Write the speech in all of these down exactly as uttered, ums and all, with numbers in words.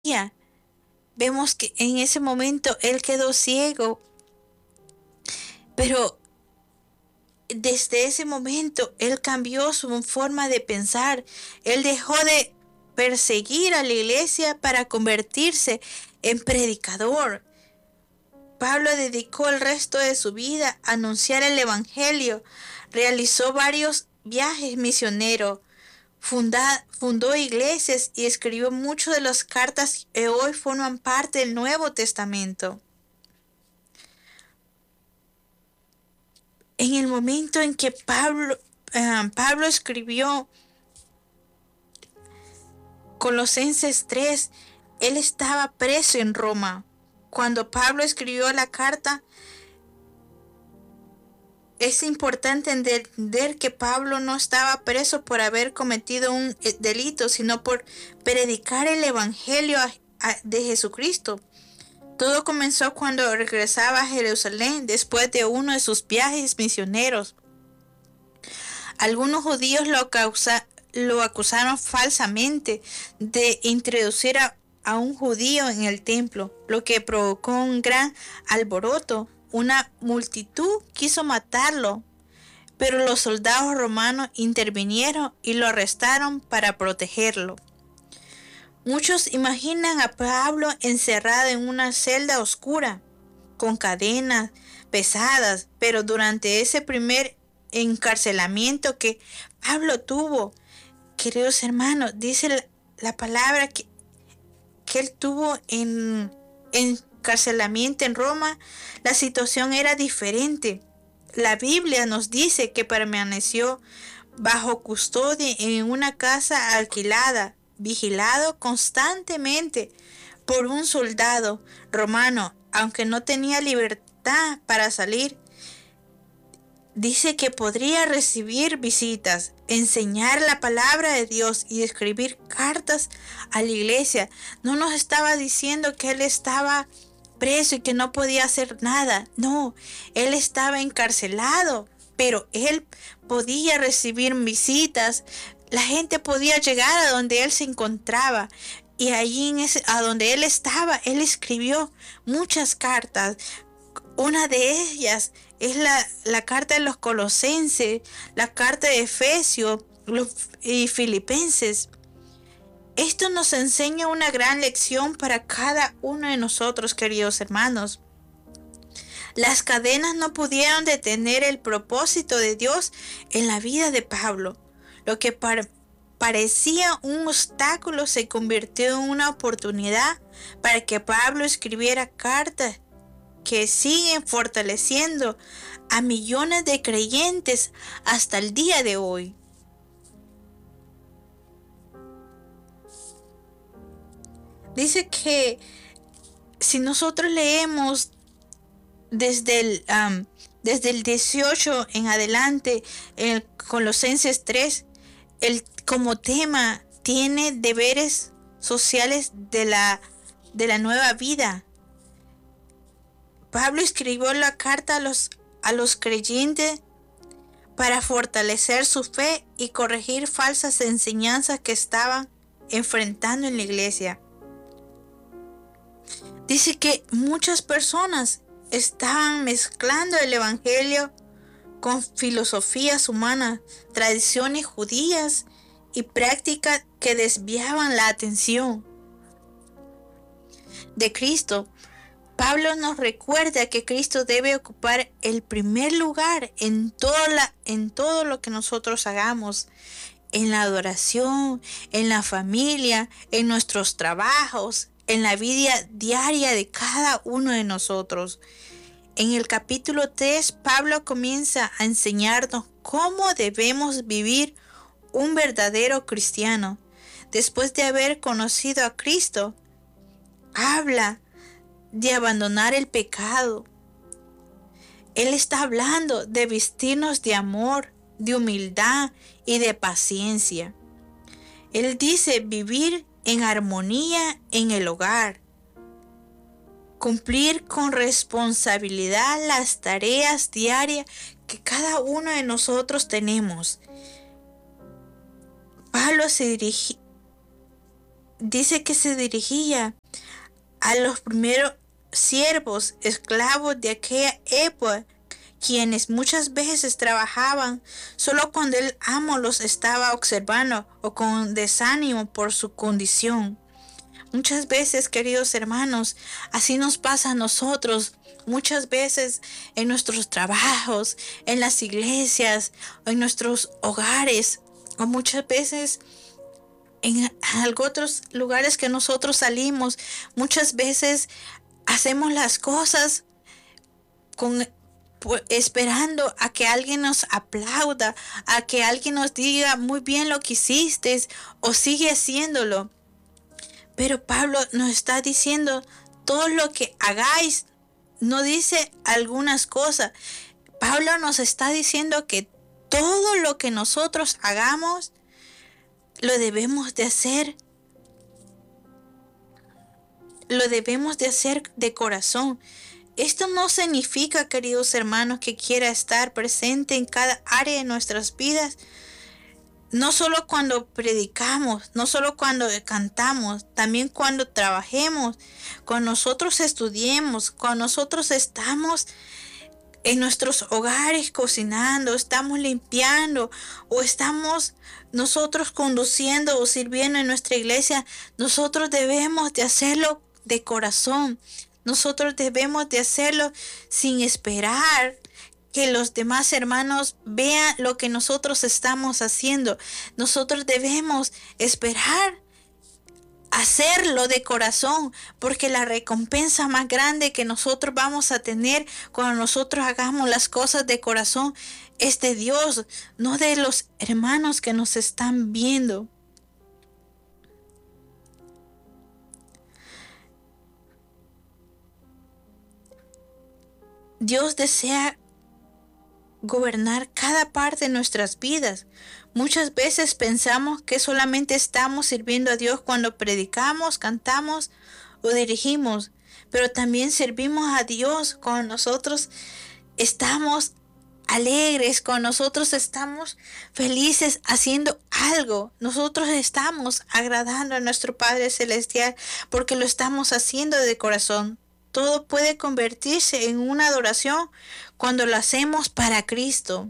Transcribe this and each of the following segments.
Vemos que en ese momento él quedó ciego, pero desde ese momento él cambió su forma de pensar. Él dejó de perseguir a la iglesia para convertirse en predicador. Pablo dedicó el resto de su vida a anunciar el evangelio. Realizó varios viajes misioneros, funda, fundó iglesias y escribió muchas de las cartas que hoy forman parte del Nuevo Testamento. En el momento en que Pablo, uh, Pablo escribió Colosenses tres, él estaba preso en Roma. Cuando Pablo escribió la carta, es importante entender que Pablo no estaba preso por haber cometido un delito, sino por predicar el evangelio de Jesucristo. Todo comenzó cuando regresaba a Jerusalén después de uno de sus viajes misioneros. Algunos judíos lo, causa, lo acusaron falsamente de introducir a, a un judío en el templo, lo que provocó un gran alboroto. Una multitud quiso matarlo, pero los soldados romanos intervinieron y lo arrestaron para protegerlo. Muchos imaginan a Pablo encerrado en una celda oscura, con cadenas pesadas, pero durante ese primer encarcelamiento que Pablo tuvo, queridos hermanos, dice la, la palabra que, que él tuvo en, en encarcelamiento en Roma, la situación era diferente. La Biblia nos dice que permaneció bajo custodia en una casa alquilada, vigilado constantemente por un soldado romano, aunque no tenía libertad para salir. Dice que podría recibir visitas, enseñar la palabra de Dios y escribir cartas a la iglesia. No nos estaba diciendo que él estaba preso y que no podía hacer nada. No, él estaba encarcelado, pero él podía recibir visitas. La gente podía llegar a donde él se encontraba. Y allí en ese, a donde él estaba, él escribió muchas cartas. Una de ellas es la, la carta de los Colosenses, la carta de Efesios los, y Filipenses. Esto nos enseña una gran lección para cada uno de nosotros, queridos hermanos. Las cadenas no pudieron detener el propósito de Dios en la vida de Pablo. Lo que par- parecía un obstáculo se convirtió en una oportunidad para que Pablo escribiera cartas que siguen fortaleciendo a millones de creyentes hasta el día de hoy. Dice que si nosotros leemos desde el, um, desde el dieciocho en adelante, en Colosenses tres, el, como tema tiene deberes sociales de la, de la nueva vida. Pablo escribió la carta a los, a los creyentes para fortalecer su fe y corregir falsas enseñanzas que estaban enfrentando en la iglesia. Dice que muchas personas estaban mezclando el evangelio con filosofías humanas, tradiciones judías y prácticas que desviaban la atención de Cristo. Pablo nos recuerda que Cristo debe ocupar el primer lugar en, toda la, en todo lo que nosotros hagamos, en la adoración, en la familia, en nuestros trabajos, en la vida diaria de cada uno de nosotros. En el capítulo tres, Pablo comienza a enseñarnos cómo debemos vivir un verdadero cristiano. Después de haber conocido a Cristo, habla de abandonar el pecado. Él está hablando de vestirnos de amor, de humildad y de paciencia. Él dice vivir en armonía en el hogar, cumplir con responsabilidad las tareas diarias que cada uno de nosotros tenemos. Pablo se dirige, dice que se dirigía a los primeros siervos, esclavos de aquella época, quienes muchas veces trabajaban solo cuando el amo los estaba observando o con desánimo por su condición. Muchas veces, queridos hermanos, así nos pasa a nosotros. Muchas veces en nuestros trabajos, en las iglesias, en nuestros hogares, o muchas veces en otros lugares que nosotros salimos, muchas veces hacemos las cosas con, pues, esperando a que alguien nos aplauda, a que alguien nos diga muy bien lo que hiciste o sigue haciéndolo. Pero Pablo nos está diciendo todo lo que hagáis. No dice algunas cosas. Pablo nos está diciendo que todo lo que nosotros hagamos lo debemos de hacer. Lo debemos de hacer de corazón. Esto no significa, queridos hermanos, que quiera estar presente en cada área de nuestras vidas. No solo cuando predicamos, no solo cuando cantamos, también cuando trabajemos, cuando nosotros estudiemos, cuando nosotros estamos en nuestros hogares cocinando, estamos limpiando o estamos nosotros conduciendo o sirviendo en nuestra iglesia. Nosotros debemos de hacerlo de corazón. Nosotros debemos de hacerlo sin esperar que los demás hermanos vean lo que nosotros estamos haciendo. Nosotros debemos esperar hacerlo de corazón, porque la recompensa más grande que nosotros vamos a tener cuando nosotros hagamos las cosas de corazón es de Dios, no de los hermanos que nos están viendo. Dios desea gobernar cada parte de nuestras vidas. Muchas veces pensamos que solamente estamos sirviendo a Dios cuando predicamos, cantamos o dirigimos, pero también servimos a Dios cuando nosotros estamos alegres, cuando nosotros estamos felices haciendo algo. Nosotros estamos agradando a nuestro Padre Celestial porque lo estamos haciendo de corazón. Todo puede convertirse en una adoración cuando lo hacemos para Cristo.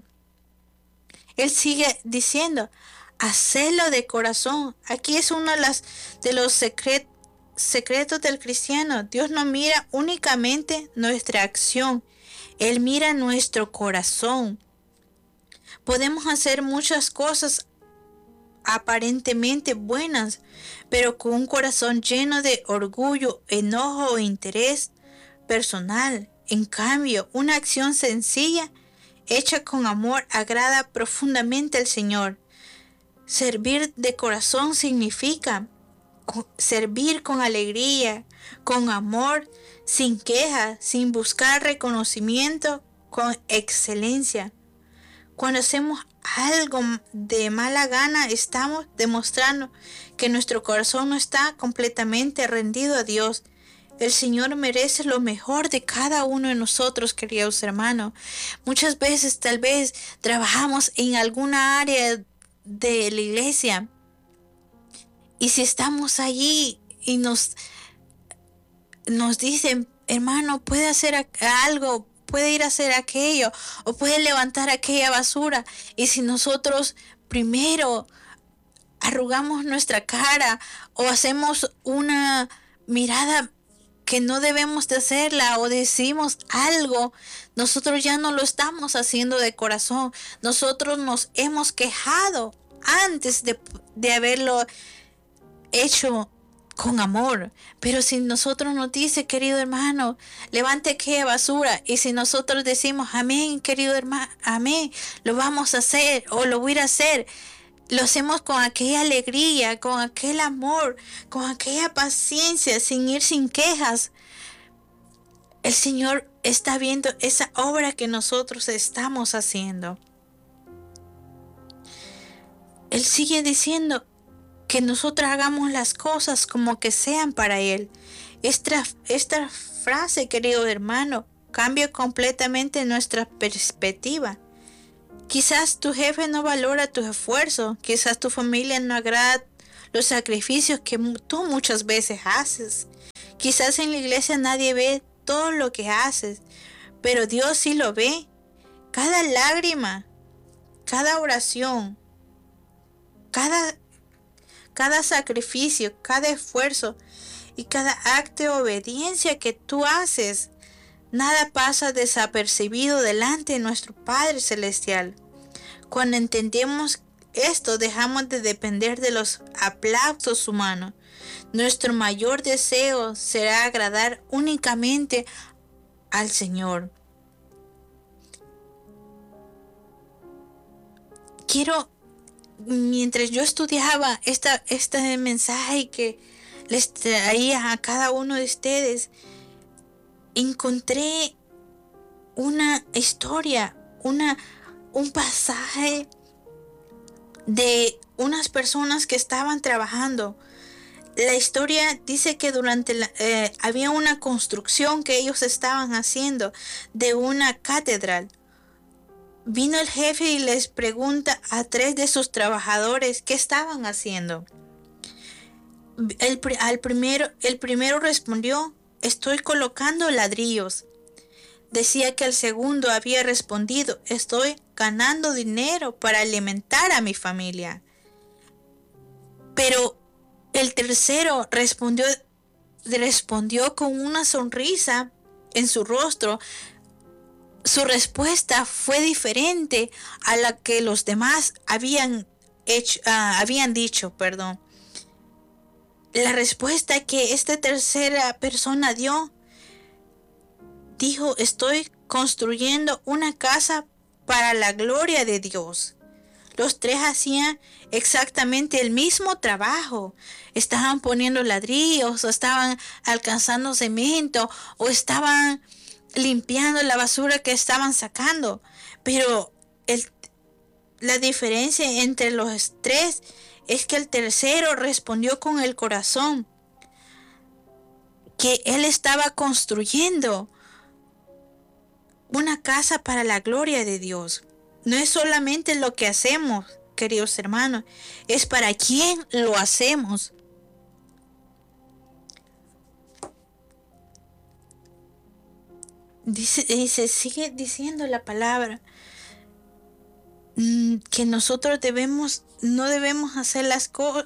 Él sigue diciendo, hacedlo de corazón. Aquí es uno de, las, de los secret, secretos del cristiano. Dios no mira únicamente nuestra acción. Él mira nuestro corazón. Podemos hacer muchas cosas aparentemente buenas, pero con un corazón lleno de orgullo, enojo o interés personal. En cambio, una acción sencilla, hecha con amor, agrada profundamente al Señor. Servir de corazón significa servir con alegría, con amor, sin queja, sin buscar reconocimiento, con excelencia. Cuando hacemos algo de mala gana, estamos demostrando que nuestro corazón no está completamente rendido a Dios. El Señor merece lo mejor de cada uno de nosotros, queridos hermanos. Muchas veces tal vez trabajamos en alguna área de la iglesia y si estamos allí y nos, nos dicen, hermano, puede hacer algo, puede ir a hacer aquello o puede levantar aquella basura, y si nosotros primero arrugamos nuestra cara o hacemos una mirada que no debemos de hacerla o decimos algo, nosotros ya no lo estamos haciendo de corazón. Nosotros nos hemos quejado antes de, de haberlo hecho con amor. Pero si nosotros nos dice, querido hermano, levante aquella basura, y si nosotros decimos, amén, querido hermano, amén, lo vamos a hacer o lo voy a ir a hacer, lo hacemos con aquella alegría, con aquel amor, con aquella paciencia, sin ir sin quejas. El Señor está viendo esa obra que nosotros estamos haciendo. Él sigue diciendo que nosotros hagamos las cosas como que sean para Él. Esta, esta frase, querido hermano, cambia completamente nuestra perspectiva. Quizás tu jefe no valora tu esfuerzo, quizás tu familia no agrada los sacrificios que tú muchas veces haces. Quizás en la iglesia nadie ve todo lo que haces, pero Dios sí lo ve. Cada lágrima, cada oración, cada, cada sacrificio, cada esfuerzo y cada acto de obediencia que tú haces, nada pasa desapercibido delante de nuestro Padre Celestial. Cuando entendemos esto, dejamos de depender de los aplausos humanos. Nuestro mayor deseo será agradar únicamente al Señor. Quiero, mientras yo estudiaba esta, este mensaje que les traía a cada uno de ustedes, encontré una historia, una, un pasaje de unas personas que estaban trabajando. La historia dice que durante la, eh, había una construcción que ellos estaban haciendo de una catedral. Vino el jefe y les pregunta a tres de sus trabajadores qué estaban haciendo. El, al primero, el primero respondió: estoy colocando ladrillos. Decía que el segundo había respondido: estoy ganando dinero para alimentar a mi familia. Pero el tercero respondió, respondió con una sonrisa en su rostro. Su respuesta fue diferente a la que los demás habían hecho, uh, habían dicho, perdón. La respuesta que esta tercera persona dio, dijo: estoy construyendo una casa para la gloria de Dios. Los tres hacían exactamente el mismo trabajo. Estaban poniendo ladrillos, o estaban alcanzando cemento, o estaban limpiando la basura que estaban sacando. Pero el, la diferencia entre los tres es que el tercero respondió con el corazón que él estaba construyendo una casa para la gloria de Dios. No es solamente lo que hacemos, queridos hermanos, es para quién lo hacemos. Dice, dice, sigue diciendo la palabra que nosotros debemos, no debemos hacer las cosas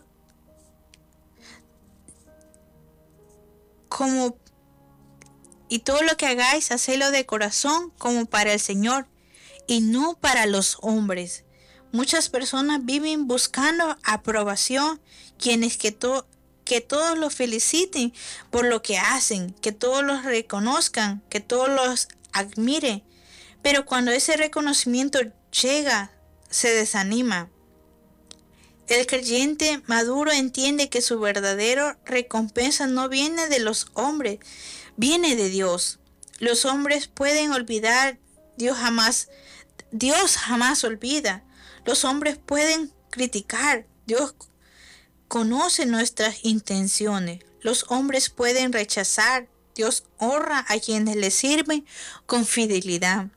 como, y todo lo que hagáis, hacedlo de corazón como para el Señor y no para los hombres. Muchas personas viven buscando aprobación, quienes que, to, que todos los feliciten por lo que hacen, que todos los reconozcan, que todos los admiren. Pero cuando ese reconocimiento llega, se desanima. El creyente maduro entiende que su verdadera recompensa no viene de los hombres, viene de Dios. Los hombres pueden olvidar, Dios jamás, Dios jamás olvida. Los hombres pueden criticar, Dios conoce nuestras intenciones. Los hombres pueden rechazar, Dios honra a quienes le sirven con fidelidad.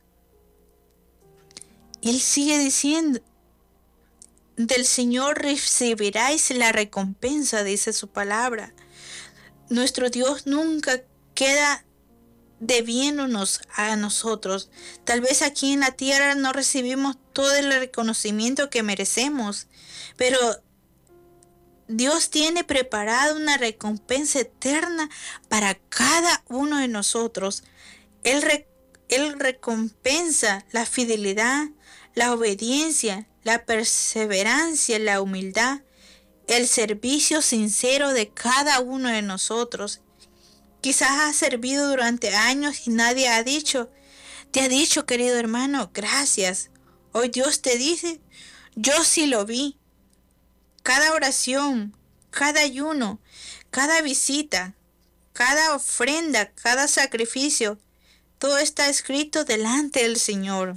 Él sigue diciendo: del Señor recibiráis la recompensa, dice su palabra. Nuestro Dios nunca queda debiéndonos a nosotros. Tal vez aquí en la tierra no recibimos todo el reconocimiento que merecemos, pero Dios tiene preparada una recompensa eterna para cada uno de nosotros. Él, re, él recompensa la fidelidad, la obediencia, la perseverancia, la humildad, el servicio sincero de cada uno de nosotros. Quizás has servido durante años y nadie ha dicho, te ha dicho, querido hermano, gracias. Hoy Dios te dice: yo sí lo vi. Cada oración, cada ayuno, cada visita, cada ofrenda, cada sacrificio, todo está escrito delante del Señor.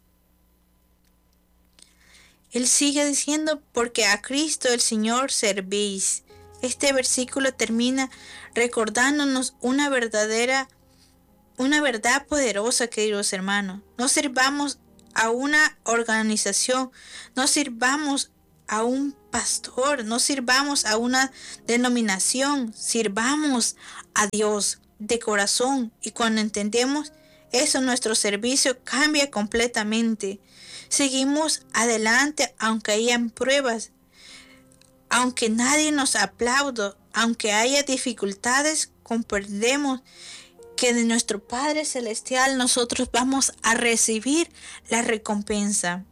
Él sigue diciendo: porque a Cristo el Señor servís. Este versículo termina recordándonos una verdadera, una verdad poderosa, queridos hermanos. No sirvamos a una organización, no sirvamos a un pastor, no sirvamos a una denominación, sirvamos a Dios de corazón. Y cuando entendemos eso, nuestro servicio cambia completamente. Seguimos adelante aunque hayan pruebas, aunque nadie nos aplaude, aunque haya dificultades, comprendemos que de nuestro Padre Celestial nosotros vamos a recibir la recompensa.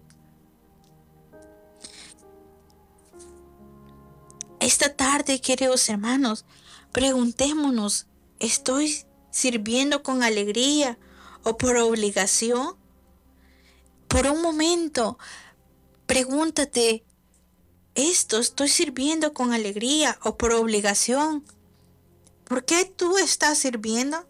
Esta tarde, queridos hermanos, preguntémonos, ¿estoy sirviendo con alegría o por obligación? Por un momento, pregúntate, ¿esto estoy sirviendo con alegría o por obligación? ¿Por qué tú estás sirviendo?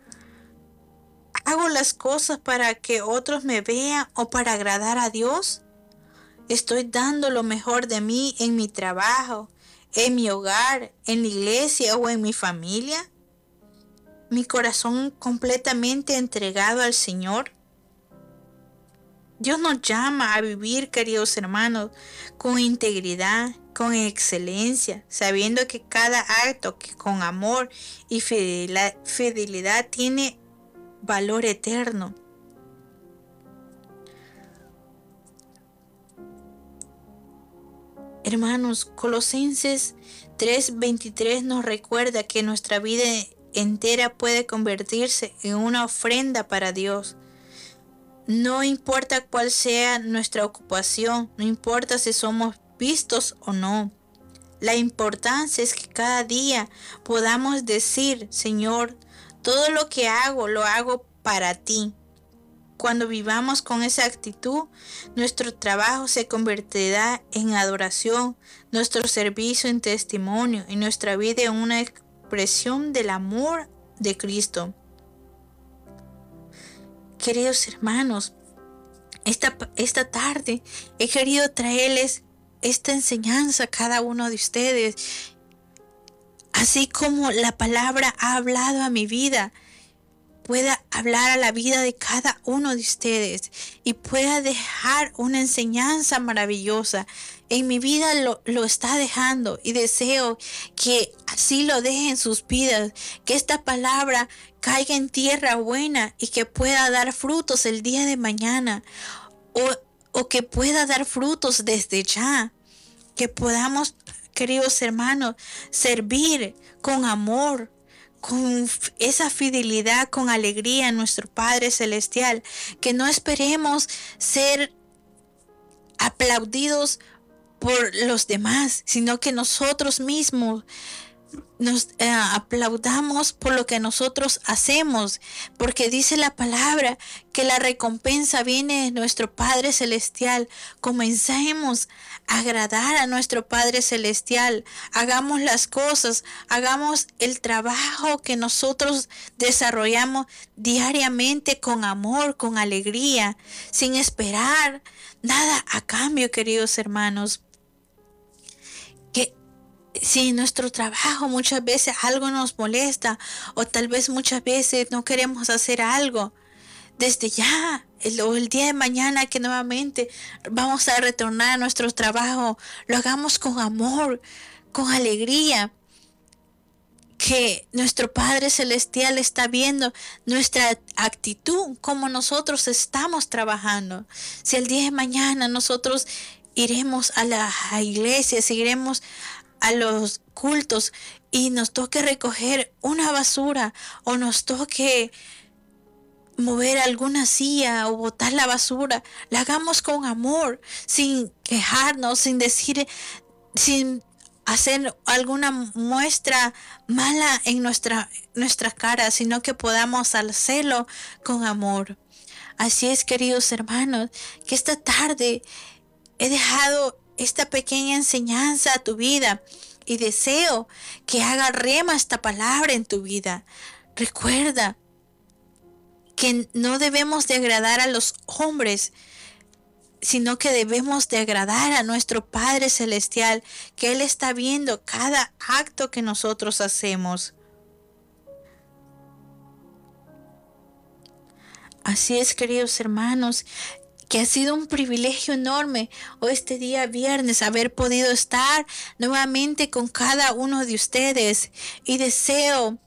¿Hago las cosas para que otros me vean o para agradar a Dios? ¿Estoy dando lo mejor de mí en mi trabajo, en mi hogar, en la iglesia o en mi familia? ¿Mi corazón completamente entregado al Señor? Dios nos llama a vivir, queridos hermanos, con integridad, con excelencia, sabiendo que cada acto que con amor y fidelidad, fidelidad tiene valor eterno. Hermanos, Colosenses tres veintitrés nos recuerda que nuestra vida entera puede convertirse en una ofrenda para Dios. No importa cuál sea nuestra ocupación, no importa si somos vistos o no. La importancia es que cada día podamos decir, Señor, todo lo que hago, lo hago para ti. Cuando vivamos con esa actitud, nuestro trabajo se convertirá en adoración, nuestro servicio en testimonio y nuestra vida en una expresión del amor de Cristo. Queridos hermanos, esta, esta tarde he querido traerles esta enseñanza a cada uno de ustedes, así como la palabra ha hablado a mi vida, pueda hablar a la vida de cada uno de ustedes y pueda dejar una enseñanza maravillosa. En mi vida lo, lo está dejando y deseo que así lo deje en sus vidas, que esta palabra caiga en tierra buena y que pueda dar frutos el día de mañana o, o que pueda dar frutos desde ya, que podamos, queridos hermanos, servir con amor, con esa fidelidad, con alegría a nuestro Padre Celestial, que no esperemos ser aplaudidos por los demás, sino que nosotros mismos nos eh, aplaudamos por lo que nosotros hacemos, porque dice la palabra que la recompensa viene de nuestro Padre Celestial. Comencemos a agradar a nuestro Padre Celestial, hagamos las cosas, hagamos el trabajo que nosotros desarrollamos diariamente con amor, con alegría, sin esperar nada a cambio, queridos hermanos. Que si en nuestro trabajo muchas veces algo nos molesta o tal vez muchas veces no queremos hacer algo, desde ya el, o el día de mañana que nuevamente vamos a retornar a nuestro trabajo, lo hagamos con amor, con alegría, que nuestro Padre Celestial está viendo nuestra actitud, como nosotros estamos trabajando. Si el día de mañana nosotros iremos a la iglesia, seguiremos a los cultos y nos toque recoger una basura o nos toque mover alguna silla o botar la basura, la hagamos con amor, sin quejarnos, sin decir, sin hacer alguna muestra mala en nuestra, nuestra cara, sino que podamos hacerlo con amor. Así es, queridos hermanos, que esta tarde he dejado esta pequeña enseñanza a tu vida y deseo que haga rema esta palabra en tu vida. Recuerda que no debemos de agradar a los hombres, sino que debemos de agradar a nuestro Padre Celestial, que Él está viendo cada acto que nosotros hacemos. Así es, queridos hermanos, que ha sido un privilegio enorme hoy este día viernes haber podido estar nuevamente con cada uno de ustedes y deseo